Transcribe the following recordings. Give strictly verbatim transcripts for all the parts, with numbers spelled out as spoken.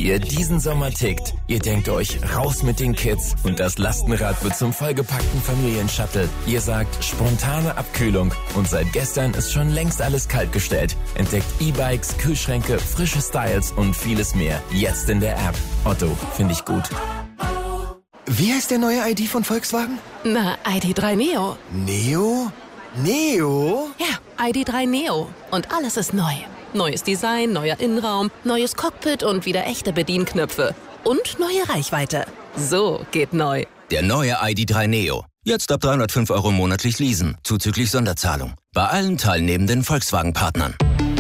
ihr diesen Sommer tickt. Ihr denkt euch, raus mit den Kids und das Lastenrad wird zum vollgepackten Familienshuttle. Ihr sagt, spontane Abkühlung und seit gestern ist schon längst alles kaltgestellt. Entdeckt E-Bikes, Kühlschränke, frische Styles und vieles mehr. Jetzt in der App. Otto, finde ich gut. Wie heißt der neue I D von Volkswagen? Na, I D drei Neo. Neo? Neo? Ja, I D drei Neo. Und alles ist neu. Neues Design, neuer Innenraum, neues Cockpit und wieder echte Bedienknöpfe. Und neue Reichweite. So geht neu. Der neue I D drei Neo. Jetzt ab dreihundertfünf Euro monatlich leasen, zuzüglich Sonderzahlung. Bei allen teilnehmenden Volkswagen-Partnern.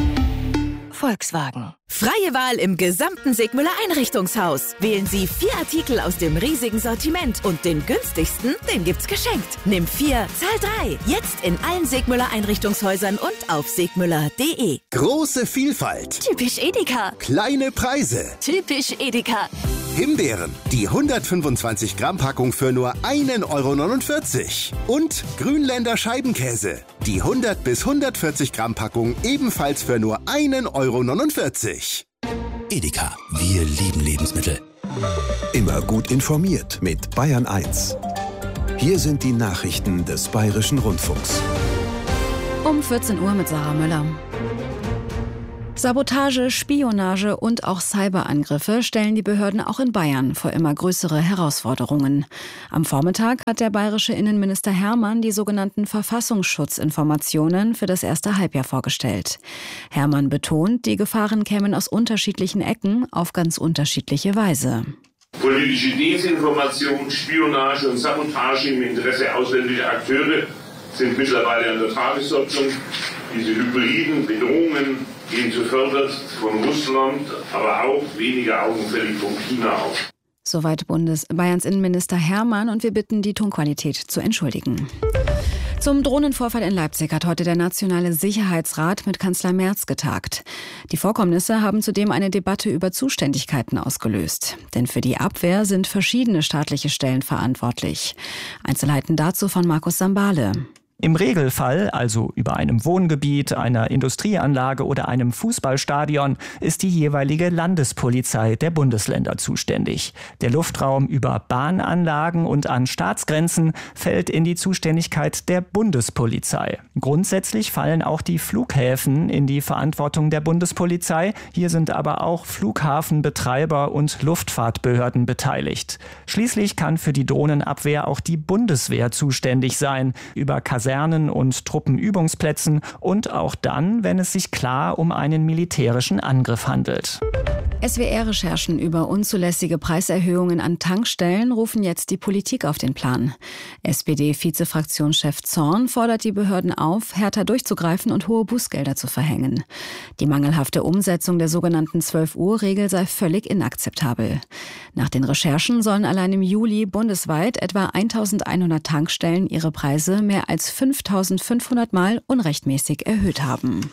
Volkswagen. Freie Wahl im gesamten Segmüller Einrichtungshaus. Wählen Sie vier Artikel aus dem riesigen Sortiment und den günstigsten, den gibt's geschenkt. Nimm vier, zahl drei. Jetzt in allen Segmüller Einrichtungshäusern und auf segmüller punkt de. Große Vielfalt. Typisch Edeka. Kleine Preise. Typisch Edeka. Himbeeren, die hundertfünfundzwanzig Gramm Packung für nur ein Euro neunundvierzig. Und Grünländer Scheibenkäse, die hundert bis hundertvierzig Gramm Packung ebenfalls für nur ein Euro neunundvierzig. Edeka, wir lieben Lebensmittel. Immer gut informiert mit Bayern eins. Hier sind die Nachrichten des Bayerischen Rundfunks. Um vierzehn Uhr mit Sarah Möller. Sabotage, Spionage und auch Cyberangriffe stellen die Behörden auch in Bayern vor immer größere Herausforderungen. Am Vormittag hat der bayerische Innenminister Hermann die sogenannten Verfassungsschutzinformationen für das erste Halbjahr vorgestellt. Hermann betont, die Gefahren kämen aus unterschiedlichen Ecken auf ganz unterschiedliche Weise. Politische Desinformation, Spionage und Sabotage im Interesse ausländischer Akteure sind mittlerweile an der Tagesordnung. Diese hybriden Bedrohungen gehen zuvörderst von Russland, aber auch weniger augenfällig von China aus. Soweit Bundes Bayerns Innenminister Hermann und wir bitten, die Tonqualität zu entschuldigen. Zum Drohnenvorfall in Leipzig hat heute der Nationale Sicherheitsrat mit Kanzler Merz getagt. Die Vorkommnisse haben zudem eine Debatte über Zuständigkeiten ausgelöst. Denn für die Abwehr sind verschiedene staatliche Stellen verantwortlich. Einzelheiten dazu von Markus Sambale. Im Regelfall, also über einem Wohngebiet, einer Industrieanlage oder einem Fußballstadion, ist die jeweilige Landespolizei der Bundesländer zuständig. Der Luftraum über Bahnanlagen und an Staatsgrenzen fällt in die Zuständigkeit der Bundespolizei. Grundsätzlich fallen auch die Flughäfen in die Verantwortung der Bundespolizei. Hier sind aber auch Flughafenbetreiber und Luftfahrtbehörden beteiligt. Schließlich kann für die Drohnenabwehr auch die Bundeswehr zuständig sein, über Kasernen und Truppenübungsplätzen und auch dann, wenn es sich klar um einen militärischen Angriff handelt. S W R-Recherchen über unzulässige Preiserhöhungen an Tankstellen rufen jetzt die Politik auf den Plan. S P D-Vizefraktionschef Zorn fordert die Behörden auf, härter durchzugreifen und hohe Bußgelder zu verhängen. Die mangelhafte Umsetzung der sogenannten zwölf-Uhr-Regel sei völlig inakzeptabel. Nach den Recherchen sollen allein im Juli bundesweit etwa eintausendeinhundert Tankstellen ihre Preise mehr als fünftausendfünfhundert Mal unrechtmäßig erhöht haben.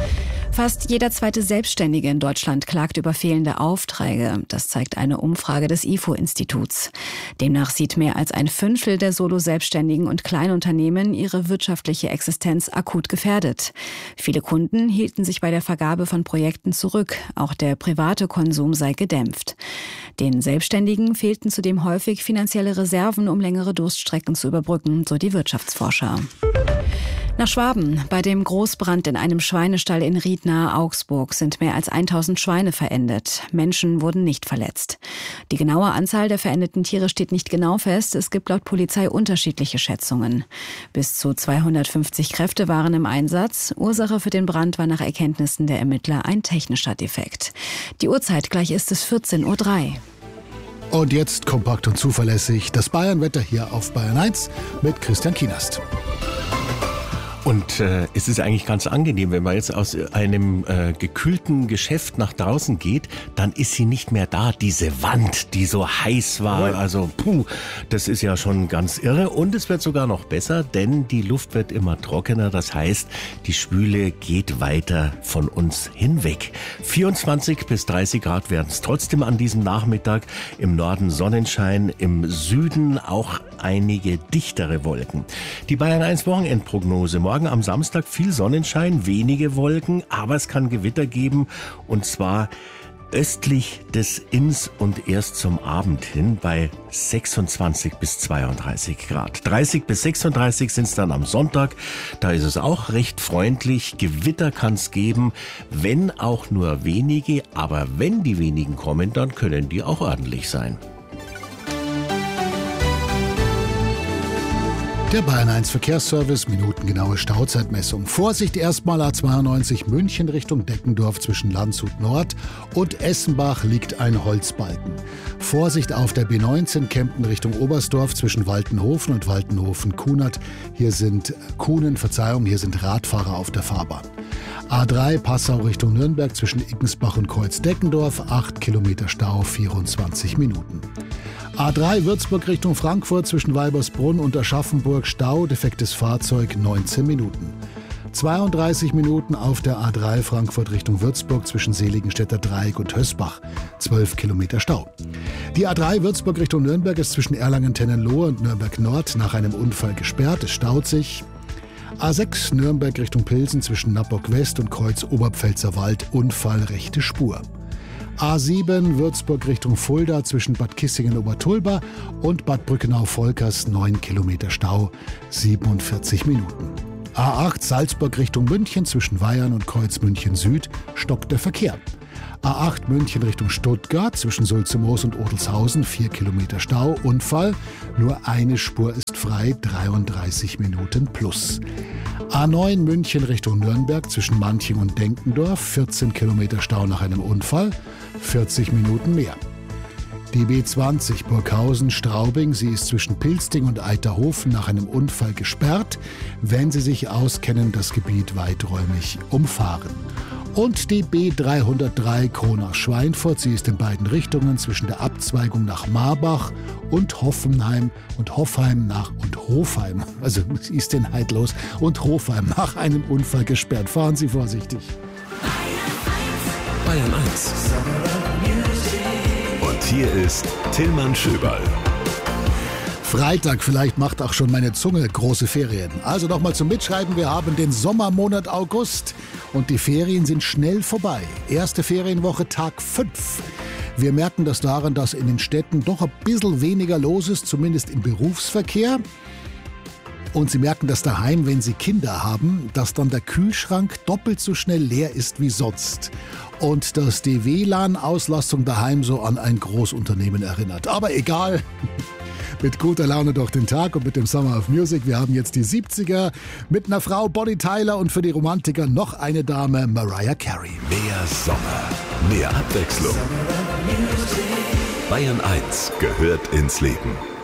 Fast jeder zweite Selbstständige in Deutschland klagt über fehlende Aufträge. Das zeigt eine Umfrage des I F O-Instituts. Demnach sieht mehr als ein Fünftel der Solo-Selbstständigen und Kleinunternehmen ihre wirtschaftliche Existenz akut gefährdet. Viele Kunden hielten sich bei der Vergabe von Projekten zurück. Auch der private Konsum sei gedämpft. Den Selbstständigen fehlten zudem häufig finanzielle Reserven, um längere Durststrecken zu überbrücken, so die Wirtschaftsforscher. Nach Schwaben. Bei dem Großbrand in einem Schweinestall in Ried nahe Augsburg sind mehr als tausend Schweine verendet. Menschen wurden nicht verletzt. Die genaue Anzahl der verendeten Tiere steht nicht genau fest. Es gibt laut Polizei unterschiedliche Schätzungen. Bis zu zweihundertfünfzig Kräfte waren im Einsatz. Ursache für den Brand war nach Erkenntnissen der Ermittler ein technischer Defekt. Die Uhrzeit gleich ist es vierzehn Uhr drei. Und jetzt kompakt und zuverlässig das Bayernwetter hier auf Bayern eins mit Christian Kienast. Und äh, es ist eigentlich ganz angenehm, wenn man jetzt aus einem äh, gekühlten Geschäft nach draußen geht, dann ist sie nicht mehr da, diese Wand, die so heiß war. Also puh, das ist ja schon ganz irre. Und es wird sogar noch besser, denn die Luft wird immer trockener. Das heißt, die Schwüle geht weiter von uns hinweg. vierundzwanzig bis dreißig Grad werden es trotzdem an diesem Nachmittag. Im Norden Sonnenschein, im Süden auch einige dichtere Wolken. Die Bayern eins Wochenendprognose. Morgen am Samstag viel Sonnenschein, wenige Wolken, aber es kann Gewitter geben und zwar östlich des Inns und erst zum Abend hin bei sechsundzwanzig bis zweiunddreißig Grad. dreißig bis sechsunddreißig sind es dann am Sonntag. Da ist es auch recht freundlich. Gewitter kann es geben, wenn auch nur wenige. Aber wenn die wenigen kommen, dann können die auch ordentlich sein. Der Bayern eins Verkehrsservice, minutengenaue Stauzeitmessung. Vorsicht erstmal A zweiundneunzig München Richtung Deckendorf zwischen Landshut Nord und Essenbach liegt ein Holzbalken. Vorsicht auf der B neunzehn Kempten Richtung Oberstdorf zwischen Waltenhofen und Waltenhofen-Kunert. Hier sind Kuhnen, Verzeihung, hier sind Radfahrer auf der Fahrbahn. A drei Passau Richtung Nürnberg zwischen Iggensbach und Kreuz-Deckendorf, acht Kilometer Stau, vierundzwanzig Minuten. A drei Würzburg Richtung Frankfurt zwischen Weibersbrunn und Aschaffenburg Stau, defektes Fahrzeug, neunzehn Minuten. zweiunddreißig Minuten auf der A drei Frankfurt Richtung Würzburg zwischen Seligenstädter Dreieck und Hösbach, zwölf Kilometer Stau. Die A drei Würzburg Richtung Nürnberg ist zwischen Erlangen-Tennenlohe und Nürnberg Nord nach einem Unfall gesperrt, es staut sich. A sechs Nürnberg Richtung Pilsen zwischen Nappok West und Kreuz Oberpfälzer Wald, Unfall rechte Spur. A sieben Würzburg Richtung Fulda zwischen Bad Kissingen-Obertulba und Bad Brückenau-Volkers, neun Kilometer Stau, siebenundvierzig Minuten. A acht Salzburg Richtung München zwischen Weyern und Kreuz München Süd stockt der Verkehr. A acht München Richtung Stuttgart zwischen Sulzemoos und Odelshausen, vier Kilometer Stau, Unfall, nur eine Spur ist frei, dreiunddreißig Minuten plus. A neun München Richtung Nürnberg zwischen Manching und Denkendorf, vierzehn Kilometer Stau nach einem Unfall, vierzig Minuten mehr. Die B zwanzig Burghausen-Straubing, sie ist zwischen Pilsting und Eiterhofen nach einem Unfall gesperrt. Wenn Sie sich auskennen, das Gebiet weiträumig umfahren. Und die B dreihundertdrei Kronach-Schweinfurt, sie ist in beiden Richtungen zwischen der Abzweigung nach Marbach und Hoffenheim und Hoffheim nach und Hofheim, also was ist denn halt los, und Hofheim nach einem Unfall gesperrt. Fahren Sie vorsichtig. Bayern eins. Und hier ist Tillmann Schöberl. Freitag, vielleicht macht auch schon meine Zunge große Ferien. Also nochmal zum Mitschreiben, wir haben den Sommermonat August und die Ferien sind schnell vorbei. Erste Ferienwoche, Tag fünf. Wir merken das daran, dass in den Städten doch ein bisschen weniger los ist, zumindest im Berufsverkehr. Und Sie merken das daheim, wenn Sie Kinder haben, dass dann der Kühlschrank doppelt so schnell leer ist wie sonst. Und dass die W L A N-Auslastung daheim so an ein Großunternehmen erinnert. Aber egal. Mit guter Laune durch den Tag und mit dem Summer of Music. Wir haben jetzt die siebziger mit einer Frau, Bonnie Tyler, und für die Romantiker noch eine Dame, Mariah Carey. Mehr Sommer, mehr Abwechslung. Bayern eins gehört ins Leben.